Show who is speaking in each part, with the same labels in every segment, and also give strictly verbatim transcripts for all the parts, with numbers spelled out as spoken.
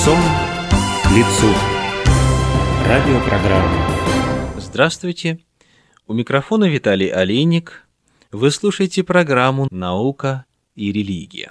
Speaker 1: Лицом к лицу. Радиопрограмма.
Speaker 2: Здравствуйте. У микрофона Виталий Олейник. Вы слушаете программу «Наука и религия».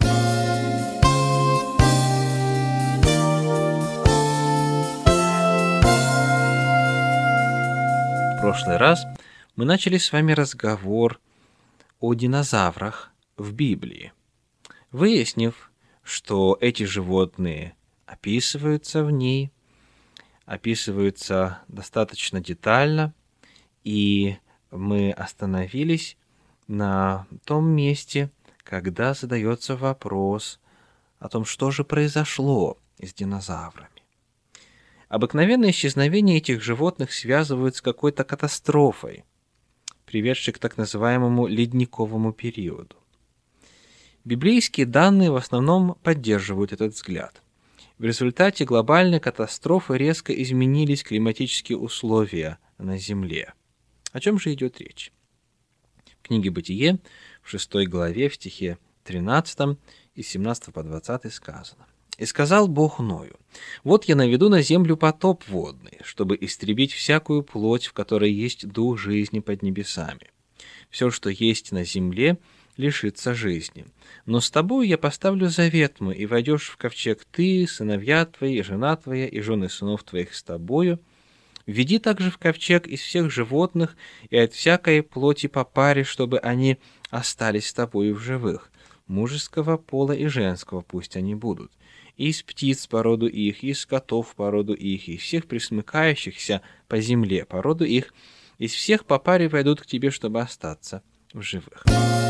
Speaker 2: В прошлый раз мы начали с вами разговор о динозаврах в Библии, выяснив, что эти животные описываются в ней, описываются достаточно детально, и мы остановились на том месте, когда задается вопрос о том, что же произошло с динозаврами. Обыкновенное исчезновение этих животных связывают с какой-то катастрофой, приведшей к так называемому ледниковому периоду. Библейские данные в основном поддерживают этот взгляд. В результате глобальной катастрофы резко изменились климатические условия на Земле. О чем же идет речь? В книге «Бытие» в шестой главе, в стихе тринадцатом и семнадцатого по двадцатый сказано: «И сказал Бог Ною: вот я наведу на землю потоп водный, чтобы истребить всякую плоть, в которой есть дух жизни под небесами. Все, что есть на земле, лишится жизни. Но с тобою я поставлю завет мой, и войдешь в ковчег ты, сыновья твои, и жена твоя, и жены сынов твоих с тобою. Введи также в ковчег из всех животных и от всякой плоти по паре, чтобы они остались с тобою в живых. Мужеского пола и женского пусть они будут. И из птиц по роду их, и из скотов по роду их, и из всех пресмыкающихся по земле по роду их, из всех по паре войдут к тебе, чтобы остаться в живых».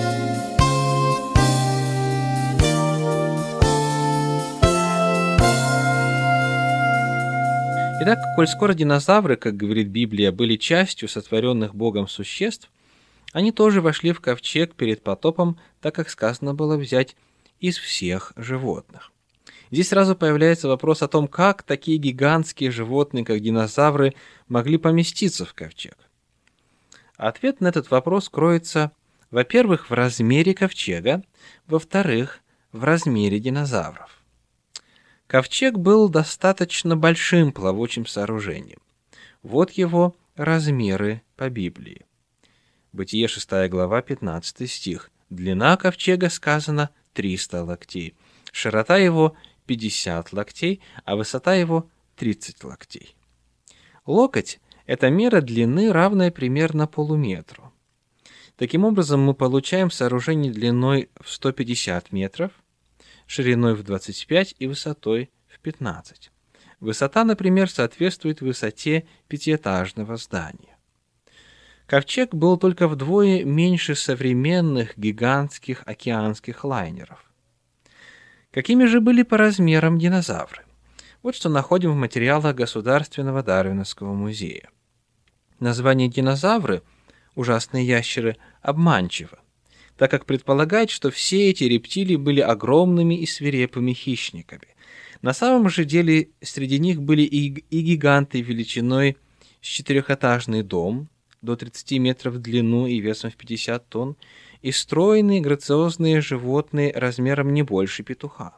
Speaker 2: Итак, коль скоро динозавры, как говорит Библия, были частью сотворенных Богом существ, они тоже вошли в ковчег перед потопом, так как сказано было взять из всех животных. Здесь сразу появляется вопрос о том, как такие гигантские животные, как динозавры, могли поместиться в ковчег. Ответ на этот вопрос кроется, во-первых, в размере ковчега, во-вторых, в размере динозавров. Ковчег был достаточно большим плавучим сооружением. Вот его размеры по Библии. Бытие шестая глава, пятнадцатый стих. Длина ковчега, сказано, триста локтей. Широта его пятьдесят локтей, а высота его тридцать локтей. Локоть – это мера длины, равная примерно полуметру. Таким образом, мы получаем сооружение длиной в сто пятьдесят метров, шириной в двадцать пять и высотой в пятнадцать. Высота, например, соответствует высоте пятиэтажного здания. Ковчег был только вдвое меньше современных гигантских океанских лайнеров. Какими же были по размерам динозавры? Вот что находим в материалах Государственного Дарвиновского музея. Название динозавры, ужасные ящеры, обманчиво, так как предполагает, что все эти рептилии были огромными и свирепыми хищниками. На самом же деле среди них были и, и гиганты величиной с четырехэтажный дом, до тридцати метров в длину и весом в пятьдесят тонн, и стройные грациозные животные размером не больше петуха.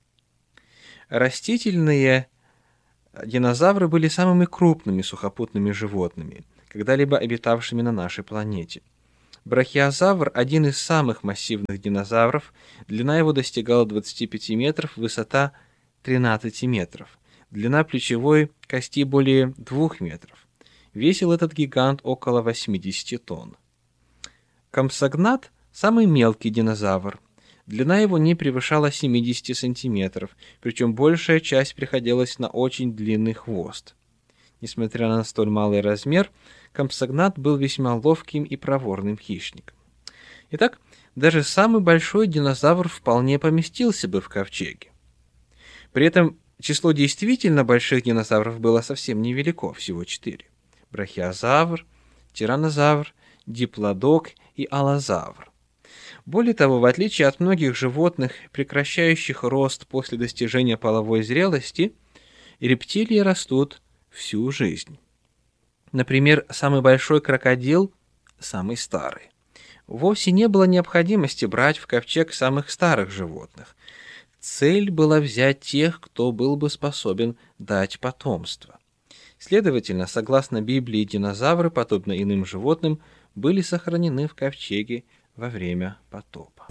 Speaker 2: Растительные динозавры были самыми крупными сухопутными животными, когда-либо обитавшими на нашей планете. Брахиозавр – один из самых массивных динозавров, длина его достигала двадцати пяти метров, высота тринадцати метров, длина плечевой кости более двух метров. Весил этот гигант около восьмидесяти тонн. Компсогнат – самый мелкий динозавр. Длина его не превышала семидесяти сантиметров, причем большая часть приходилась на очень длинный хвост. Несмотря на столь малый размер, компсогнат был весьма ловким и проворным хищником. Итак, даже самый большой динозавр вполне поместился бы в ковчеге. При этом число действительно больших динозавров было совсем невелико, всего четыре. Брахиозавр, тираннозавр, диплодок и аллозавр. Более того, в отличие от многих животных, прекращающих рост после достижения половой зрелости, рептилии растут всю жизнь. Например, самый большой крокодил – самый старый. Вовсе не было необходимости брать в ковчег самых старых животных. цель была взять тех, кто был бы способен дать потомство. Следовательно, согласно Библии, динозавры, подобно иным животным, были сохранены в ковчеге во время потопа.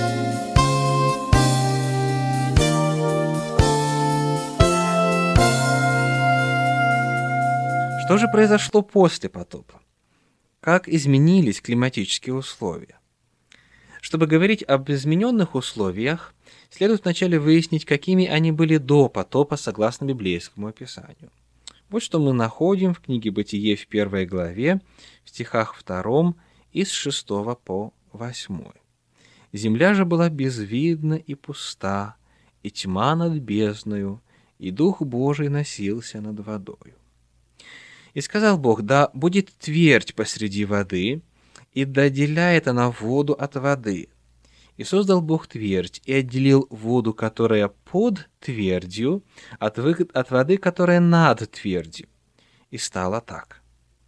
Speaker 2: Что же произошло после потопа? Как изменились климатические условия? Чтобы говорить об измененных условиях, следует вначале выяснить, какими они были до потопа, согласно библейскому описанию. Вот что мы находим в книге «Бытие» в первой главе, в стихах втором и с шестого по восьмой. «Земля же была безвидна и пуста, и тьма над бездною, и Дух Божий носился над водою. И сказал Бог: да будет твердь посреди воды, и да отделяет она воду от воды. И создал Бог твердь, и отделил воду, которая под твердью, от, вы... от воды, которая над твердью. И стало так.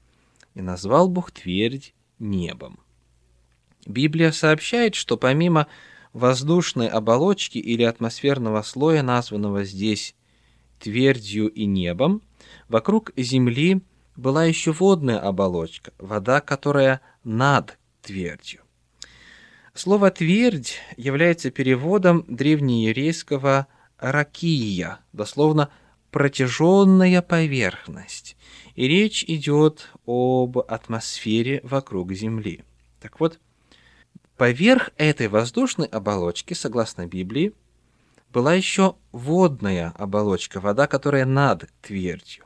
Speaker 2: И назвал Бог твердь небом». Библия сообщает, что помимо воздушной оболочки или атмосферного слоя, названного здесь твердью и небом, вокруг Земли была еще водная оболочка, вода, которая над твердью. Слово «твердь» является переводом древнееврейского «ракия», дословно «протяженная поверхность», и речь идет об атмосфере вокруг Земли. Так вот, поверх этой воздушной оболочки, согласно Библии, была еще водная оболочка, вода, которая над твердью.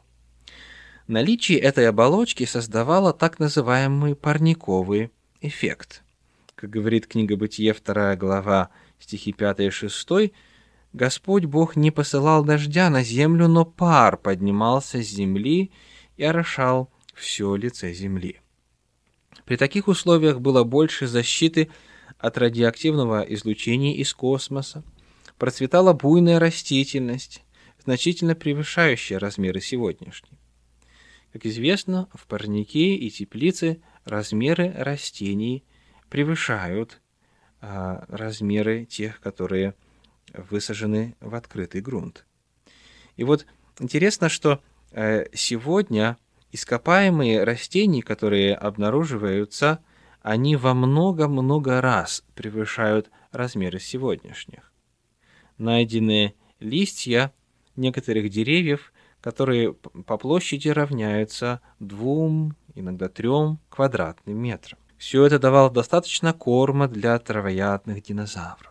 Speaker 2: Наличие этой оболочки создавало так называемый парниковый эффект. Как говорит книга «Бытие», вторая глава, стихи пятый и шесть, «Господь Бог не посылал дождя на землю, но пар поднимался с земли и орошал все лице земли». При таких условиях было больше защиты от радиоактивного излучения из космоса, процветала буйная растительность, значительно превышающая размеры сегодняшней. Как известно, в парнике и теплице размеры растений превышают а, размеры тех, которые высажены в открытый грунт. И вот интересно, что э, сегодня ископаемые растения, которые обнаруживаются, они во много-много раз превышают размеры сегодняшних. Найдены листья некоторых деревьев, которые по площади равняются двум, иногда трем квадратным метрам. Все это давало достаточно корма для травоядных динозавров.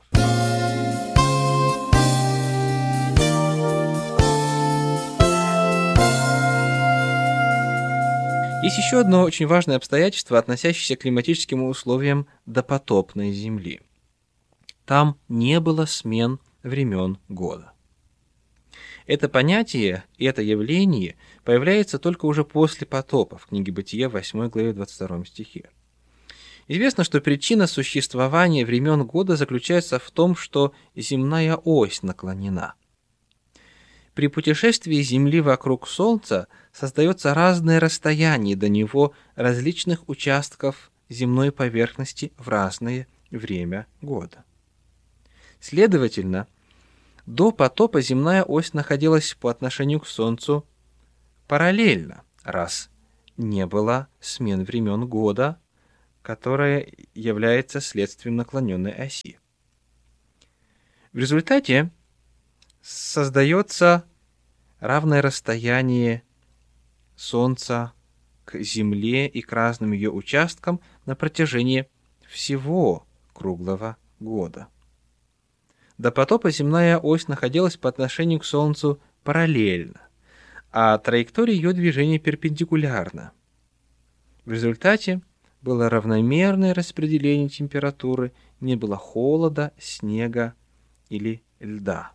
Speaker 2: Есть еще одно очень важное обстоятельство, относящееся к климатическим условиям допотопной Земли. Там не было смен времен года. Это понятие и это явление появляется только уже после потопа в книге «Бытие» в восьмой главе двадцать втором стихе. Известно, что причина существования времен года заключается в том, что земная ось наклонена. При путешествии Земли вокруг Солнца создается разное расстояние до него различных участков земной поверхности в разное время года. Следовательно, до потопа земная ось находилась по отношению к Солнцу параллельно, раз не было смен времен года, которая является следствием наклоненной оси. В результате создается равное расстояние Солнца к Земле и к разным ее участкам на протяжении всего круглого года. До потопа земная ось находилась по отношению к Солнцу параллельно, а траектория ее движения перпендикулярна. В результате было равномерное распределение температуры, не было холода, снега или льда.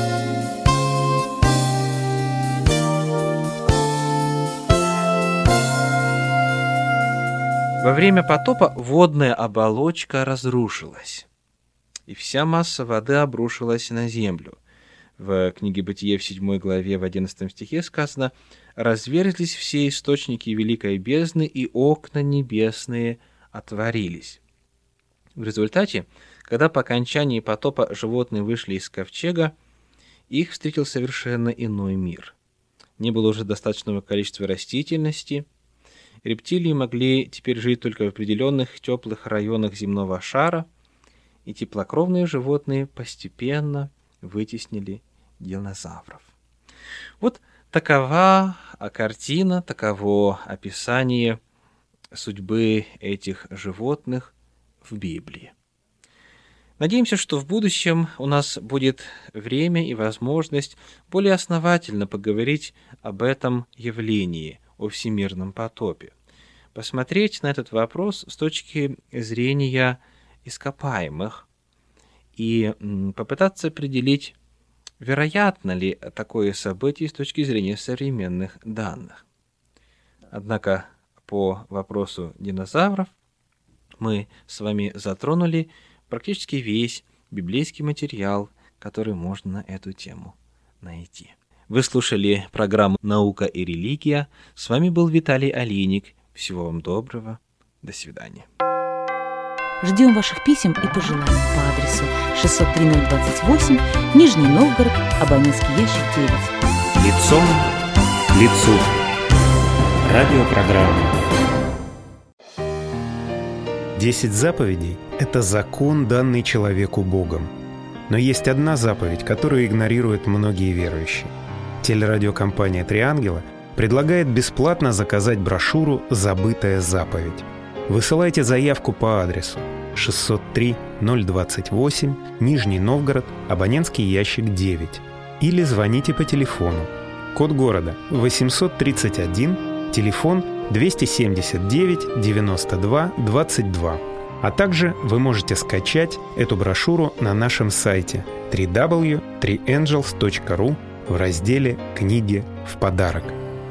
Speaker 2: Во время потопа водная оболочка разрушилась, и вся масса воды обрушилась на землю. В книге «Бытие» в седьмой главе в одиннадцатом стихе сказано: «Разверзлись все источники великой бездны, и окна небесные отворились». В результате, Когда по окончании потопа животные вышли из ковчега, их встретил совершенно иной мир. Не было уже достаточного количества растительности. Рептилии могли теперь жить только в определенных теплых районах земного шара, и теплокровные животные постепенно вытеснили динозавров. Вот такова картина, таково описание судьбы этих животных в Библии. Надеемся, что в будущем у нас будет время и возможность более основательно поговорить об этом явлении, о всемирном потопе, посмотреть на этот вопрос с точки зрения ископаемых и попытаться определить, вероятно ли такое событие с точки зрения современных данных. Однако по вопросу динозавров мы с вами затронули практически весь библейский материал, который можно на эту тему найти. Вы слушали программу «Наука и религия». С вами был Виталий Алиник. Всего вам доброго. До свидания.
Speaker 3: Ждем ваших писем и пожеланий по адресу шестьсот три ноль двадцать восемь, Нижний Новгород, абонентский ящик девять.
Speaker 1: Лицом к лицу. Радиопрограмма.
Speaker 4: Десять заповедей – это закон, данный человеку Богом. Но есть одна заповедь, которую игнорируют многие верующие. Телерадиокомпания «Три ангела» предлагает бесплатно заказать брошюру «Забытая заповедь». Высылайте заявку по адресу шестьсот три ноль двадцать восемь, Нижний Новгород, абонентский ящик девять. Или звоните по телефону. Код города восемьсот тридцать один, телефон двести семьдесят девять девяносто два двадцать два. А также вы можете скачать эту брошюру на нашем сайте дабл ю дабл ю дабл ю точка три энджелс точка ру в разделе «Книги в подарок».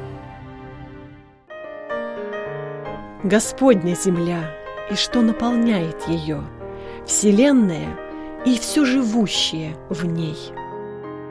Speaker 5: Господня земля, и что наполняет ее, вселенная и все живущее в ней.